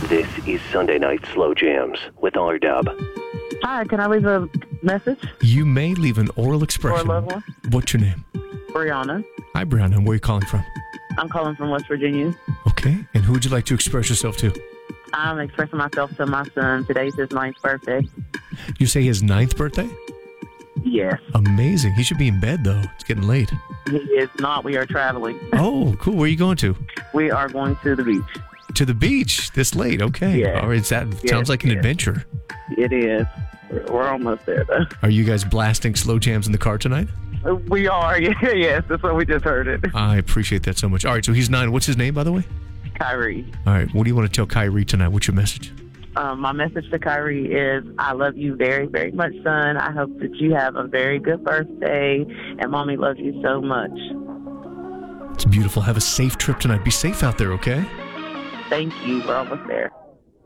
This is Sunday Night Slow Jams with R-Dub. Hi, can I leave a message You may leave an oral for a expression. loved one? What's your name? Brianna. Hi, Brianna. Where are you calling from? I'm calling from West Virginia. Okay. And who would you like to express yourself to? I'm expressing myself to my son. Today's his 9th birthday. You say his 9th birthday? Yes. Amazing. He should be in bed, though. It's getting late. He is not. We are traveling. Oh, cool. Where are you going to? We are going to the beach. To the beach this late. Okay. Yeah. All right. Sounds like an adventure. It is. We're almost there, though. Are you guys blasting slow jams in the car tonight? We are. Yes, that's what we just heard it. I appreciate that so much. All right. So he's 9. What's his name, by the way? Kyrie. All right. What do you want to tell Kyrie tonight? What's your message? My message to Kyrie is, I love you very, very much, son. I hope that you have a very good birthday, and Mommy loves you so much. It's beautiful. Have a safe trip tonight. Be safe out there, okay? Thank you. We're almost there.